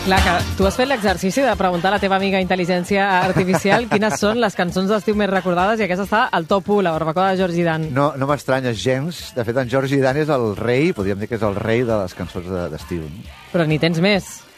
Clar, que tu has fet l'exercici de preguntar a la teva amiga intel·ligència artificial quines són les cançons d'estiu més recordades i aquesta està al top 1, la barbacoa de Georgie Dan. No m'estranya gens. De fet, en Georgie Dan és el rei, podríem dir que és el rei de les cançons d'estiu. Però n'hi tens més.